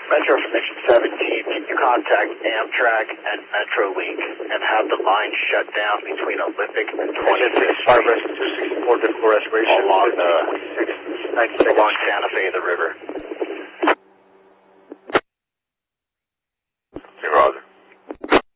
Metro Information 17, can you contact Amtrak and Metrolink and have the line shut down between Olympic and 26th Street 264, difficult restoration. along Along Santa Fe, the river?